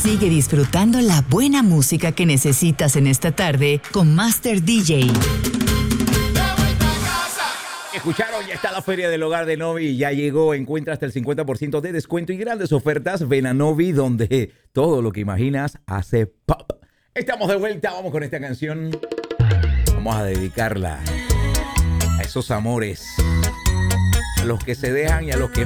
Sigue disfrutando la buena música que necesitas en esta tarde con Master DJ. Escucharon, ya está la Feria del Hogar de Novi, ya llegó, encuentra hasta el 50% de descuento y grandes ofertas. Ven a Novi, donde todo lo que imaginas hace pop. Estamos de vuelta, vamos con esta canción. Vamos a dedicarla a esos amores, a los que se dejan y a los que